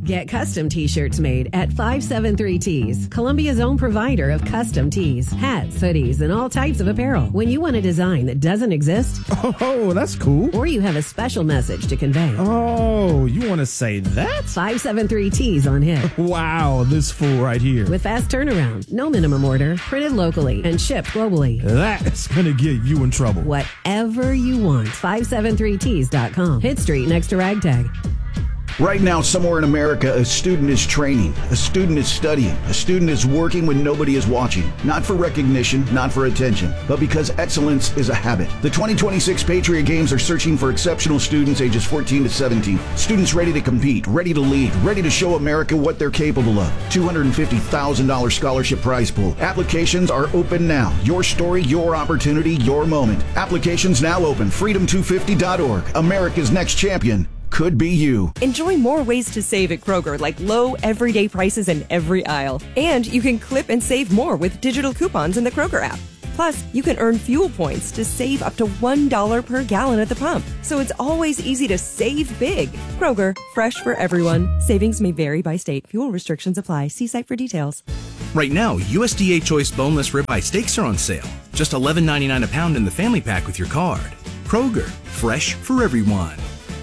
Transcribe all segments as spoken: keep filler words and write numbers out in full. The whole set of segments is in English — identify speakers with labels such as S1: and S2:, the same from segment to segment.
S1: Get custom t-shirts made at five seven three Tees, Columbia's own provider of custom tees, hats, hoodies, and all types of apparel. When you want a design that doesn't exist,
S2: oh, that's cool.
S1: Or you have a special message to convey.
S2: Oh, you want to say that?
S1: five seven three Tees on hit.
S2: Wow, this fool right here.
S1: With fast turnaround, no minimum order, printed locally, and shipped globally.
S2: That's going to get you in trouble.
S1: Whatever you want, five seven three tees dot com. Hit Street next to Ragtag.
S3: Right now, somewhere in America, a student is training, a student is studying, a student is working when nobody is watching. Not for recognition, not for attention, but because excellence is a habit. The twenty twenty-six Patriot Games are searching for exceptional students ages fourteen to seventeen. Students ready to compete, ready to lead, ready to show America what they're capable of. two hundred fifty thousand dollars scholarship prize pool. Applications are open now. Your story, your opportunity, your moment. Applications now open. freedom two fifty dot org. America's next champion could be you.
S4: Enjoy more ways to save at Kroger, like low everyday prices in every aisle. And you can clip and save more with digital coupons in the Kroger app. Plus, you can earn fuel points to save up to one dollar per gallon at the pump. So it's always easy to save big. Kroger, fresh for everyone. Savings may vary by state. Fuel restrictions apply. See site for details.
S5: Right now, U S D A Choice Boneless Ribeye Steaks are on sale. Just eleven ninety-nine a pound in the family pack with your card. Kroger, fresh for everyone.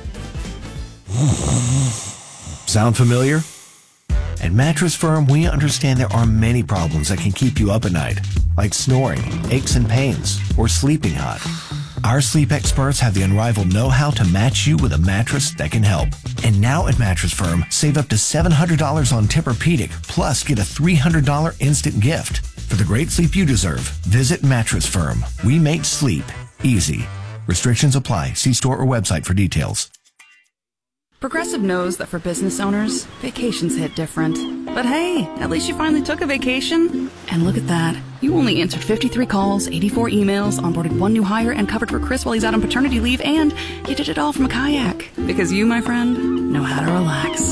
S6: Sound familiar? At Mattress Firm, we understand there are many problems that can keep you up at night, like snoring, aches and pains, or sleeping hot. Our sleep experts have the unrivaled know-how to match you with a mattress that can help. And now at Mattress Firm, save up to seven hundred dollars on Tempur-Pedic, plus get a three hundred dollars instant gift. For the great sleep you deserve, visit Mattress Firm. We make sleep easy. Restrictions apply. See store or website for details.
S7: Progressive knows that for business owners, vacations hit different. But hey, at least you finally took a vacation. And look at that. You only answered fifty-three calls, eighty-four emails, onboarded one new hire, and covered for Chris while he's out on paternity leave, and you did it all from a kayak. Because you, my friend, know how to relax.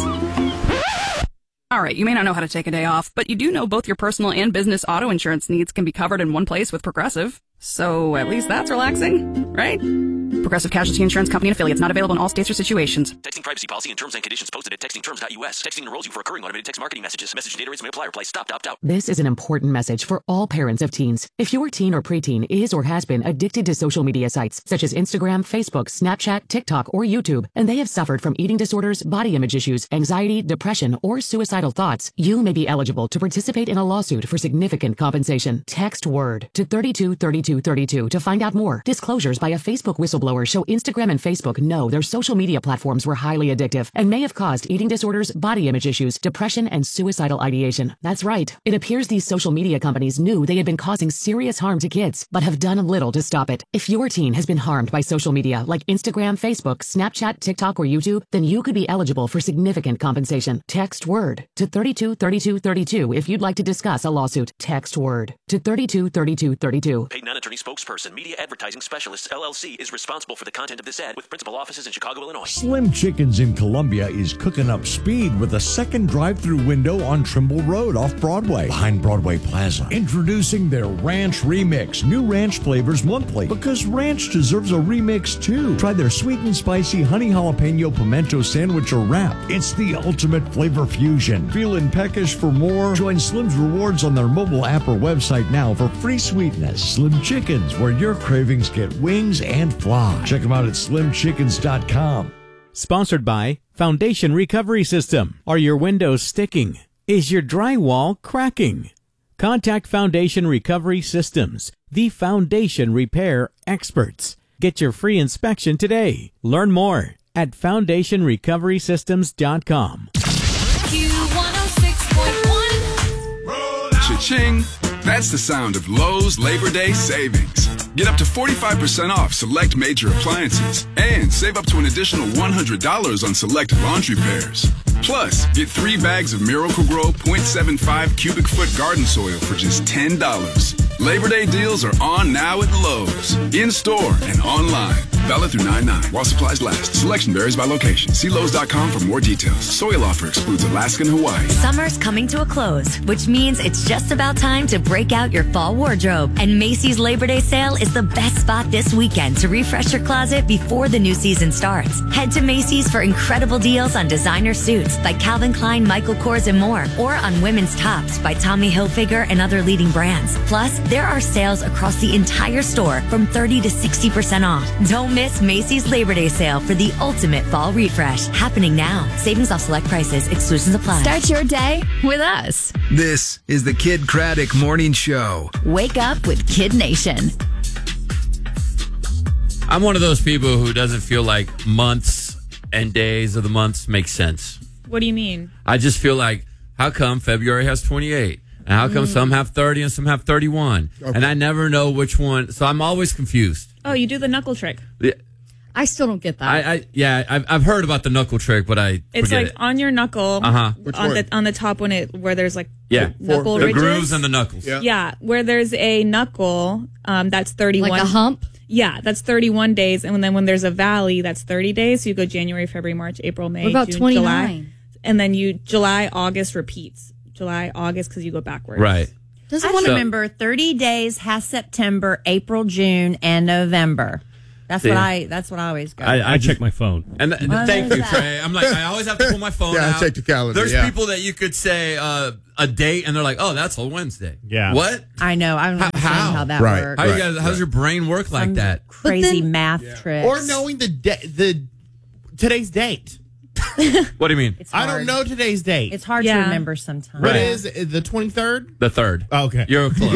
S7: All right, you may not know how to take a day off, but you do know both your personal and business auto insurance needs can be covered in one place with Progressive. So at least that's relaxing, right? Progressive Casualty Insurance Company and affiliates, not available in all states or situations.
S8: Texting privacy policy and terms and conditions posted at texting terms dot U S. Texting enrolls you for recurring automated text marketing messages. Message data rates may apply. Reply stop, opt out.
S9: This is an important message for all parents of teens. If your teen or preteen is or has been addicted to social media sites such as Instagram, Facebook, Snapchat, TikTok, or YouTube, and they have suffered from eating disorders, body image issues, anxiety, depression, or suicidal thoughts, you may be eligible to participate in a lawsuit for significant compensation. Text WORD to thirty-two thirty-two thirty-two to find out more. Disclosures by a Facebook whistleblower show Instagram and Facebook know their social media platforms were highly addictive and may have caused eating disorders, body image issues, depression, and suicidal ideation. That's right. It appears these social media companies knew they had been causing serious harm to kids, but have done little to stop it. If your teen has been harmed by social media like Instagram, Facebook, Snapchat, TikTok, or YouTube, then you could be eligible for significant compensation. Text WORD to thirty-two thirty-two thirty-two if you'd like to discuss a lawsuit. Text WORD to thirty-two thirty-two thirty-two.
S8: Paid non-attorney spokesperson, Media Advertising Specialists, L L C, is responsible for the content of this ad with principal offices in Chicago, Illinois.
S10: Slim Chickens in Columbia is cooking up speed with a second drive-through window on Trimble Road off Broadway, behind Broadway Plaza. Introducing their Ranch Remix. New ranch flavors monthly, because ranch deserves a remix too. Try their sweet and spicy honey jalapeno pimento sandwich or wrap. It's the ultimate flavor fusion. Feeling peckish for more? Join Slim's Rewards on their mobile app or website now for free sweetness. Slim Chickens, where your cravings get wings and fly. Check them out at slim chickens dot com.
S11: Sponsored by Foundation Recovery System. Are your windows sticking? Is your drywall cracking? Contact Foundation Recovery Systems, the foundation repair experts. Get your free inspection today. Learn more at foundation recovery systems dot com.
S12: Q one oh six point one.
S13: Cha-ching! That's the sound of Lowe's Labor Day savings. Get up to forty-five percent off select major appliances and save up to an additional one hundred dollars on select laundry pairs. Plus, get three bags of Miracle-Gro point seven five cubic foot garden soil for just ten dollars. Labor Day deals are on now at Lowe's, in-store and online. Valid through nine nine while supplies last. Selection varies by location. See Lowe's dot com for more details. Soil offer excludes Alaska and Hawaii.
S14: Summer's coming to a close, which means it's just about time to break out your fall wardrobe. And Macy's Labor Day sale is the best spot this weekend to refresh your closet before the new season starts. Head to Macy's for incredible deals on designer suits by Calvin Klein, Michael Kors, and more, or on women's tops by Tommy Hilfiger and other leading brands. Plus, there are sales across the entire store from thirty to sixty percent off. Don't miss Macy's Labor Day sale for the ultimate fall refresh. Happening now. Savings off select prices. Exclusions apply.
S15: Start your day with us.
S16: This is the Kid Craddock Morning Show.
S15: Wake up with Kid Nation.
S17: I'm one of those people who doesn't feel like months and days of the months make sense.
S18: What do you mean?
S17: I just feel like, how come February has twenty-eight? And how come mm. some have thirty and some have thirty-one? Okay. And I never know which one. So I'm always confused.
S18: Oh, you do the knuckle trick.
S17: Yeah.
S19: I still don't get that.
S17: I, I yeah, I've, I've heard about the knuckle trick, but I
S18: It's
S17: forget
S18: like
S17: it.
S18: on your knuckle,
S17: uh-huh.
S18: on the on the top when it where there's like
S17: yeah,
S18: knuckle
S17: the
S18: ridges.
S17: grooves and the knuckles.
S18: Yeah. yeah, where there's a knuckle, um, that's thirty-one.
S19: Like a hump?
S18: Yeah, that's thirty-one days, and then when there's a valley, that's thirty days. So you go January, February, March, April, May,
S19: What about
S18: June,
S19: twenty-nine?
S18: July, and then you July, August repeats. July, August because you go backwards.
S17: Right.
S20: I want to remember thirty days has September, April, June, and November. That's
S17: See.
S20: what I. That's what I always go.
S21: I, I check my phone.
S17: And th-
S20: What
S17: thank
S20: is
S17: you,
S20: that?
S17: Trey. I'm like, I always have to pull my phone
S22: Yeah, I
S17: out.
S22: check the calendar,
S17: There's
S22: yeah.
S17: people that you could say uh, a date, and they're like, oh, that's a Wednesday.
S21: Yeah.
S17: What?
S20: I know. I don't
S17: How?
S20: understand
S17: How,
S20: how that
S22: Right.
S20: works.
S17: How you guys? How's your brain work like
S20: Some
S17: that?
S20: Crazy
S19: then-
S20: math tricks.
S23: Or knowing the de- the today's date.
S17: What do you mean?
S20: It's
S23: I
S20: hard.
S23: don't know today's date.
S20: It's hard
S18: Yeah.
S20: to remember sometimes.
S23: What
S17: Right.
S23: is it, the twenty-third?
S17: The third.
S23: Oh, okay.
S17: You're close.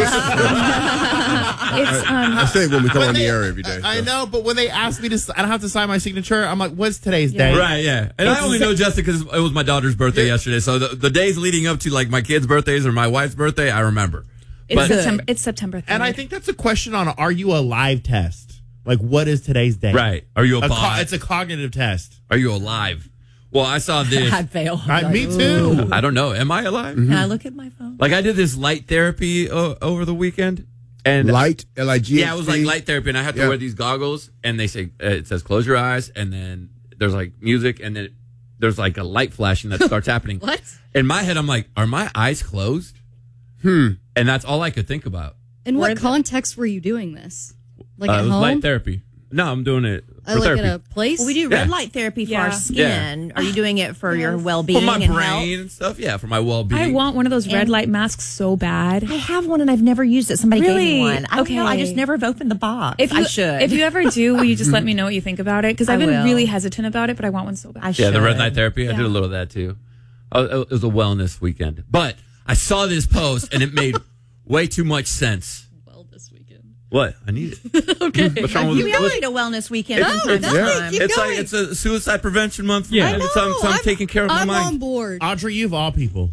S18: It's um,
S22: I say it when we come
S23: When
S22: on the
S23: they-
S22: air every day.
S23: I
S22: so.
S23: know, but when they ask me to, s- I don't have to sign my signature. I'm like, what's today's date?
S17: Right, yeah. And I only know Justin because it was my daughter's birthday yesterday. So the, the days leading up to like my kids' birthdays or my wife's birthday, I remember.
S18: it's
S17: But
S18: September. It's September third.
S23: And I think that's a question on Are You a Live test? Like, what is today's date?
S17: right, are you a,
S23: A co-
S17: bot?
S23: it's a cognitive test.
S17: Are you alive? Well, I saw this.
S20: I fail.
S23: I, me too.
S17: I don't know. Am I alive?
S20: Can I look at my phone?
S17: Like I did this light therapy uh, over the weekend, and
S22: Light, L I G.
S17: yeah, it was like light therapy, and I had to
S22: Yeah.
S17: wear these goggles, and they say uh, it says close your eyes, and then there's like music, and then it, there's like a light flashing that starts happening.
S19: What?
S17: In my head, I'm like, are my eyes closed?
S22: Hmm.
S17: And that's all I could think about.
S19: In what
S18: Where the-
S19: context were you doing this? Like
S17: uh,
S19: at
S17: it was
S19: home?
S17: light therapy. No, I'm doing it
S19: Uh,
S17: for
S19: like
S17: therapy.
S19: at a place?
S20: Well, we do
S17: Yeah.
S20: red light therapy for
S18: Yeah.
S20: our skin. Are you doing it for your
S19: Yes.
S20: well-being
S17: for my
S20: and
S17: brain
S20: health?
S17: and stuff. Yeah, for my well-being.
S18: I want one of those red
S20: And-
S18: light masks so bad.
S20: I have one and I've never used it. Somebody gave
S18: Really?
S20: me one. I don't
S18: Okay.
S20: know. I just never have opened the box.
S18: If you,
S20: I should.
S18: If you ever do, will you just let me know what you think about it? Because
S20: I
S18: I've been
S20: will.
S18: really hesitant about it, but I want one so bad.
S20: I should.
S17: Yeah, the red light therapy. I
S18: Yeah.
S17: did a little of that too. Oh, it was a wellness weekend. But I saw this post and it made way too much sense.
S19: Well, this weekend.
S17: What? I need it.
S19: Okay.
S17: What's wrong with
S20: You
S17: it?
S20: all need a wellness weekend.
S17: It's,
S20: from
S17: it's,
S20: time to
S17: yeah.
S20: time.
S17: it's like it's a suicide prevention month.
S21: Yeah.
S17: and so I'm, so I'm, taking care of
S19: I'm
S17: my mind.
S19: on board.
S23: Audrey, you of all people.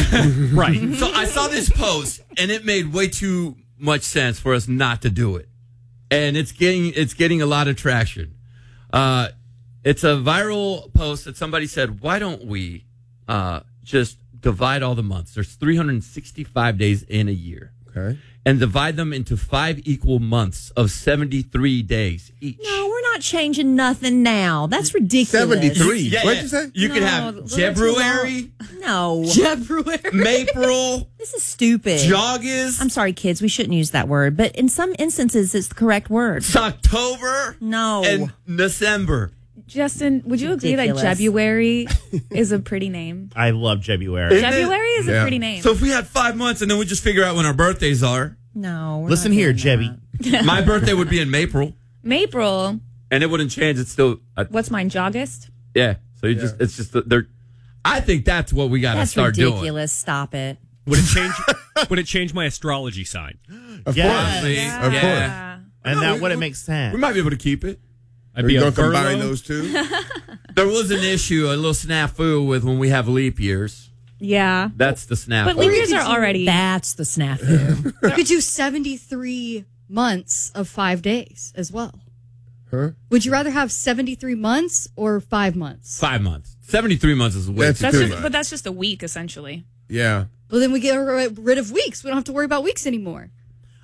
S21: Right.
S17: So I saw this post and it made way too much sense for us not to do it. And it's getting it's getting a lot of traction. Uh, it's a viral post that somebody said, why don't we uh, just divide all the months? There's three hundred sixty-five days in a year.
S22: Okay.
S17: And divide them into five equal months of seventy-three days each.
S20: No, we're not changing nothing now. That's ridiculous.
S22: seventy-three.
S17: Yeah,
S22: What'd
S17: yeah.
S22: you say?
S17: You could
S20: No,
S17: have
S20: well, that's
S17: February,
S20: No.
S19: February.
S17: April,
S20: This is stupid.
S17: August,
S20: I'm sorry, kids. We shouldn't use that word, but in some instances, it's the correct word.
S17: October,
S20: No.
S17: and December.
S18: Justin, would you agree that
S20: Ridiculous.
S18: Jebuary is a pretty name?
S23: I love Jebuary.
S17: Isn't it?
S18: Jebuary is a
S22: Yeah.
S18: pretty name.
S17: So if we had five months and then we just figure out when our birthdays are,
S20: No. we're
S23: Listen
S20: not
S23: here,
S20: doing
S23: Jebby.
S20: that.
S17: my birthday would be in April,
S18: April.
S17: and it wouldn't change. It's still, uh,
S18: What's mine? August.
S17: yeah. So you just, it's just they're. I think that's what we got to
S20: That's
S17: start doing.
S20: ridiculous. Stop it.
S21: Would it change? Would it change my astrology sign?
S22: Of
S23: Yes.
S22: course.
S17: Yeah.
S22: Of
S18: Yeah.
S23: And
S17: No,
S23: that
S17: we-
S23: wouldn't make sense.
S17: We might be able to keep it.
S21: I'd
S22: Are
S21: be
S22: you
S21: a
S22: going to combine
S21: Virgo.
S22: those two?
S17: There was an issue, a little snafu with when we have leap years.
S18: Yeah.
S17: That's the snafu.
S18: But leap years are already.
S20: That's the snafu.
S19: You could do seventy-three months of five days as well.
S22: Huh?
S19: Would you rather have seventy-three months or five months?
S17: Five months. Seventy-three months is way
S22: That's
S17: too
S18: That's
S22: too
S18: just,
S22: much.
S18: but that's just a week essentially.
S22: Yeah.
S19: Well, then we get rid of weeks. We don't have to worry about weeks anymore.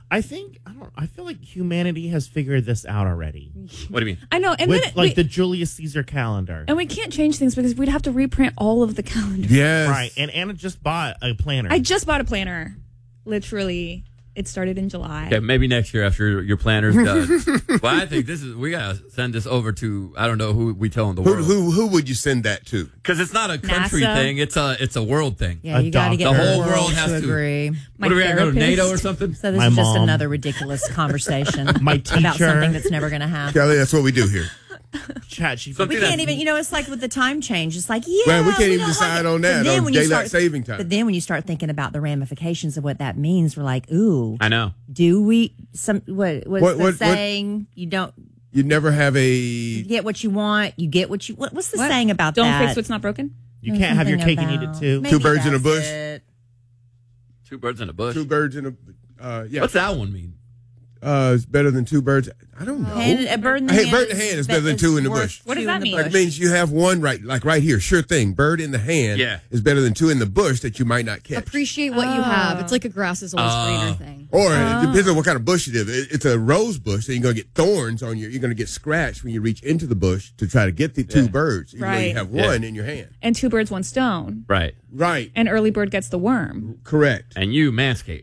S23: I think I don't. I feel like humanity has figured this out already.
S17: What do you mean?
S18: I know, and
S23: With
S18: then it,
S23: like
S18: we,
S23: the Julius Caesar calendar.
S18: and we can't change things because we'd have to reprint all of the calendars.
S22: Yes.
S23: Right, and Anna just bought a planner.
S18: I just bought a planner. Literally, it started in July.
S17: Okay, maybe next year after your planner's done. Well, I think this is we gotta send this over to I don't know who we tell in the
S22: Who,
S17: world
S22: who who would you send that to?
S17: because it's not a country
S18: NASA.
S17: thing; it's a it's a world thing.
S20: Yeah, you got to get
S17: The
S20: the,
S17: whole
S20: world,
S17: world
S20: to
S17: has to-
S20: agree.
S18: My
S17: what are we gonna go to
S18: therapist.
S17: NATO or something?
S20: So this
S23: My
S20: is just
S23: mom.
S20: another ridiculous conversation
S23: My
S20: about
S23: teacher.
S20: something that's never going to happen.
S22: Kelly, that's what we do here.
S23: Chat. She
S20: We
S17: Something
S20: can't
S17: that's-
S20: even, you know, it's like with the time change. It's like, yeah,
S22: Well, we can't even
S20: don't
S22: decide
S20: like it.
S22: on
S20: But
S22: that,
S20: then
S22: on
S20: when you
S22: daylight
S20: start-
S22: saving time.
S20: But then when you start thinking about the ramifications of what that means, we're like, ooh,
S17: I know.
S20: do we, some, what, what's
S22: What-
S20: the
S22: what- what-
S20: saying? You don't
S22: You never have a.
S20: you get what you want, you get what you, what, what's the
S18: What?
S20: saying about
S18: Don't
S20: that?
S18: fix what's not broken.
S23: you can't have your
S20: Something
S23: cake and eat it
S20: about-
S23: too.
S20: Maybe
S22: Two birds in a
S20: that's
S22: bush.
S20: it.
S17: Two birds in a bush.
S22: Two birds in a. Uh, yeah.
S17: What's that one mean?
S22: Uh, it's better than two birds. I don't know.
S20: Hand, a bird in the
S22: Hey,
S20: hand.
S22: bird in the hand is better than two in the
S20: worth
S22: bush.
S18: What does
S20: two
S18: that
S20: in the
S18: mean?
S22: Like,
S20: bush.
S22: it means you have one right, like right here. Sure thing. Bird in the hand
S17: Yeah.
S22: is better than two in the bush that you might not catch.
S19: Appreciate what you have. It's like a grass is always greener thing.
S22: Or it depends on what kind of bush it is. It- It's a rose bush, so you're gonna get thorns on your. You're gonna get scratched when you reach into the bush to try to get the two
S17: Yeah.
S22: birds. Even though
S18: Right.
S22: you have
S17: Yeah.
S22: one in your hand.
S18: And two birds, one stone.
S17: Right.
S22: Right.
S18: And early bird gets the worm.
S22: Correct.
S17: And you, Manscaped,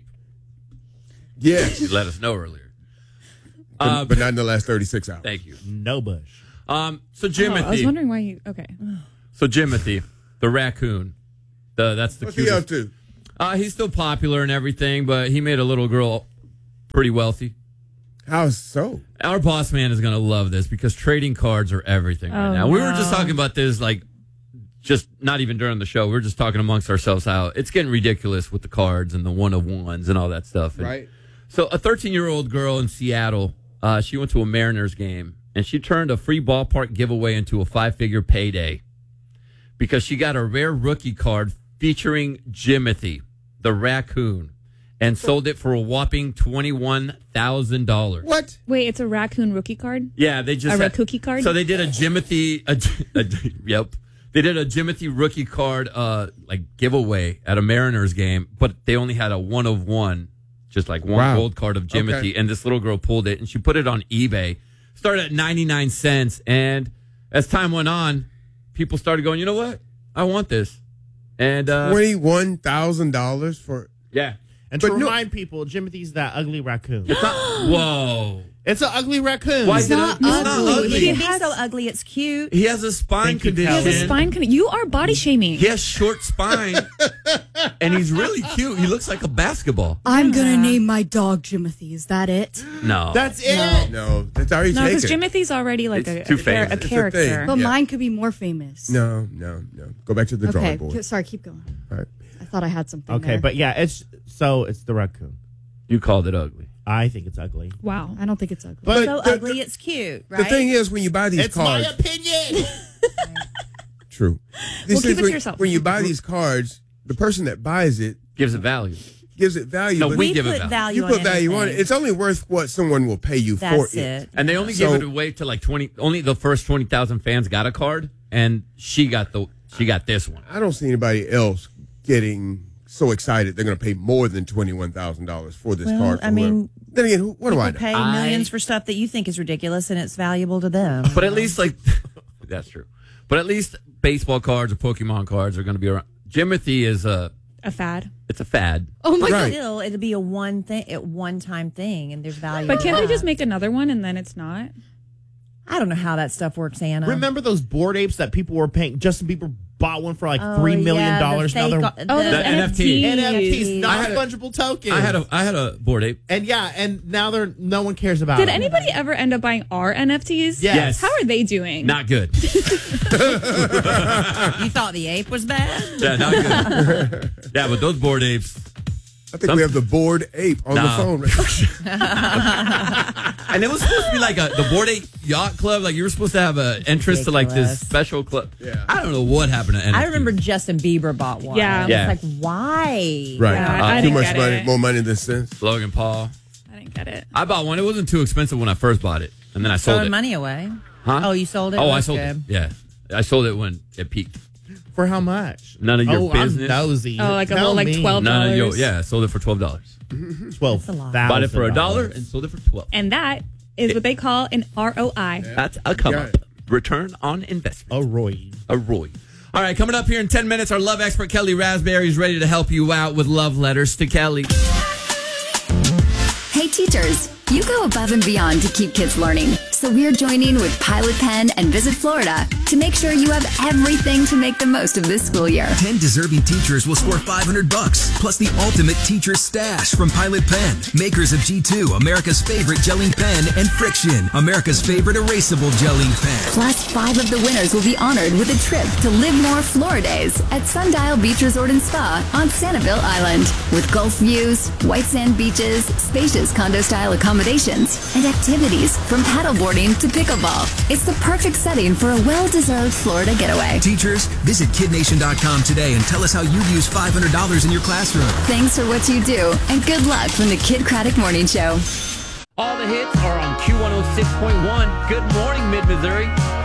S22: Yes.
S17: you let us know earlier.
S22: but,
S17: Uh,
S22: but not in the last thirty-six hours.
S17: Thank you.
S23: No bush.
S17: Um. So
S18: Oh, I was
S17: Jimothy.
S18: wondering why you. Okay.
S17: So Jimothy, the raccoon. The that's the
S22: What's he
S17: cutest.
S22: up to?
S17: Uh, he's still popular and everything, but he made a little girl pretty wealthy.
S22: How so?
S17: Our boss man is gonna love this because trading cards are everything right
S18: Oh,
S17: now. We were
S18: no.
S17: just talking about this, like, just not even during the show. We were just talking amongst ourselves how it's getting ridiculous with the cards and the one of ones and all that stuff. And
S22: Right.
S17: So a thirteen year old girl in Seattle, uh, she went to a Mariners game and she turned a free ballpark giveaway into a five figure payday because she got a rare rookie card featuring Jimothy, the raccoon, and sold it for a whopping twenty-one thousand dollars.
S22: What?
S18: Wait, it's a raccoon rookie card?
S17: Yeah, they just
S18: A
S17: had-
S18: Rakuki card?
S17: So they did a Jimothy. A, a, yep, they did a Jimothy rookie card uh like giveaway at a Mariners game, but they only had a one of one, just like one
S22: Wow.
S17: gold card of Jimothy,
S22: Okay.
S17: and this little girl pulled it and she put it on eBay. Started at ninety-nine cents, and as time went on, people started going, you know what, I want this, and uh,
S22: Twenty-one thousand dollars for.
S17: yeah,
S23: And
S22: But
S23: to
S22: no-
S23: remind people, Jimothy's that ugly raccoon.
S17: it's not, whoa,
S23: It's an ugly raccoon.
S17: why
S19: It's
S17: is it?
S19: not
S17: It's not
S19: ugly.
S20: It
S17: ugly.
S20: can be so ugly, it's cute.
S17: He has a spine
S23: Thank you,
S17: condition.
S23: Kelly.
S18: He has a spine con- You are body shaming.
S17: He has short spine, and he's really cute. He looks like a basketball.
S19: I'm gonna name my dog Jimothy. Is that it?
S17: No,
S23: That's it.
S22: No, that's already
S18: No, because
S22: taken.
S18: Jimothy's already like
S17: It's
S18: a,
S17: too
S18: a, char-
S17: famous.
S18: a
S17: It's a
S18: character.
S22: thing.
S19: But
S22: Yeah.
S19: mine could be more famous.
S22: No, no, no. Go back to the
S19: Okay.
S22: drawing board.
S19: k- Sorry, keep going.
S22: All right.
S19: I thought I had something.
S23: Okay,
S19: there.
S23: but yeah, it's so it's the raccoon.
S17: you called it ugly.
S23: I think it's ugly.
S18: Wow.
S19: I don't think it's ugly.
S22: But
S20: so
S22: the-
S20: ugly,
S22: the-
S20: it's cute, right?
S22: The thing is, when you buy these
S23: It's
S22: cards,
S23: my opinion.
S22: true.
S18: Well,
S22: This
S18: keep
S22: is
S18: it to
S22: when,
S18: yourself.
S22: when you buy these cards, the person that buys it
S17: Gives it value.
S22: gives it value.
S17: No,
S22: but
S17: we
S20: we
S17: give it
S20: put
S17: value.
S20: value
S22: you
S20: on
S22: put value on it.
S20: anything.
S22: It's only worth what someone will pay you
S20: That's
S22: for it.
S20: it.
S17: And they only
S22: So-
S17: give it away to like twenty. Only the first twenty thousand fans got a card, and she got the she got this one.
S22: I don't see anybody else getting so excited they're going to pay more than twenty-one thousand dollars for this
S20: Well,
S22: card. for
S20: I mean,
S22: whoever. then again, who, what do I
S20: People
S22: know?
S20: pay
S17: I-
S20: millions for stuff that you think is ridiculous and it's valuable to them.
S17: But at least like that's true. But at least baseball cards or Pokemon cards are going to be around. Jimothy is a
S18: A fad.
S17: it's a fad.
S19: Oh my
S22: Right.
S20: Still, it'll be a one thing, a one time thing, and there's value.
S18: But
S20: in
S18: can't they
S20: that.
S18: just make another one and then it's not?
S20: I don't know how that stuff works, Anna.
S23: Remember those board apes that people were paying? Justin Bieber bought one for like
S20: Oh,
S23: three million
S20: yeah, the
S23: dollars. Now
S20: fake-
S23: they're
S20: the-
S18: Oh, the,
S17: The N F T.
S18: N F Ts.
S23: N F Ts,
S17: I had a-
S23: non-fungible tokens.
S17: I had a I had a board ape.
S23: and yeah, and now they're no one cares about.
S18: Did
S23: it.
S18: anybody ever end up buying our N F Ts?
S23: Yes.
S18: How are they doing?
S17: Not good.
S20: You thought the ape was bad?
S17: Yeah, not good. Yeah, but those board apes.
S22: I think we have the bored ape on
S17: No.
S22: the phone.
S17: And it was supposed to be like a the board ape yacht club. Like you were supposed to have an entrance to like
S20: Ridiculous.
S17: this special club.
S22: Yeah.
S17: I don't know what happened to N F Ts.
S20: I remember Justin Bieber bought one.
S18: Yeah.
S20: I was
S17: Yeah.
S20: like, why?
S22: Right.
S18: Yeah, I
S22: Too
S18: didn't
S22: much
S18: get
S22: money,
S18: it.
S22: more money than sense.
S17: Logan Paul.
S18: I didn't get it.
S17: I bought one. It wasn't too expensive when I first bought it, and then I sold
S20: Throwing
S17: it.
S20: money away.
S17: Huh?
S20: Oh, you sold it?
S17: Oh, I
S20: That's
S17: sold
S20: good.
S17: it. Yeah, I sold it when it peaked.
S23: For how much?
S17: None of your
S23: oh,
S17: business.
S23: I'm nosy.
S18: Oh, like a
S23: Tell
S18: little, like
S23: me.
S18: twelve dollars.
S17: None of your, yeah, sold it for twelve dollars.
S23: Twelve thousand.
S17: Bought it for a dollar and sold it for twelve.
S18: And that is what they call an R O I.
S17: That's a come up. Return on investment.
S23: A Roy.
S17: A Roy. All right, coming up here in ten minutes, our love expert Kelly Raspberry is ready to help you out with love letters to Kelly.
S15: Hey teachers, you go above and beyond to keep kids learning. So we're joining with Pilot Pen and Visit Florida to make sure you have everything to make the most of this school year.
S16: ten deserving teachers will score five hundred bucks, plus the ultimate teacher stash from Pilot Pen, makers of G two, America's favorite gelling pen, and Friction, America's favorite erasable gelling pen.
S15: Plus, five of the winners will be honored with a trip to Live More Floridays at Sundial Beach Resort and Spa on Sanibel Island. With Gulf views, white sand beaches, spacious condo-style accommodations, and activities from paddleboarding to pickleball. It's the perfect setting for a well-deserved Florida getaway.
S16: Teachers, visit kid nation dot com today and tell us how you use five hundred dollars in your classroom.
S15: Thanks for what you do, and good luck from the Kid Craddock Morning Show.
S17: All the hits are on Q one oh six point one. Good morning, Mid-Missouri.